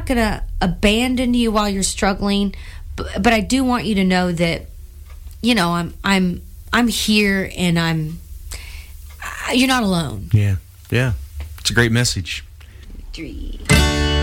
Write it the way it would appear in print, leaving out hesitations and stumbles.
not going to abandon you while you're struggling, but I do want you to know that, you know, I'm here, and you're not alone. Yeah. It's a great message. 3